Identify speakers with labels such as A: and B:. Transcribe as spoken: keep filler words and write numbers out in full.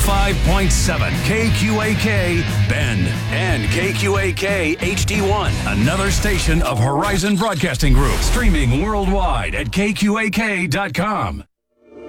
A: five point seven K Q A K Bend and K Q A K H D one, another station of Horizon Broadcasting Group, streaming worldwide at K Q A K dot com.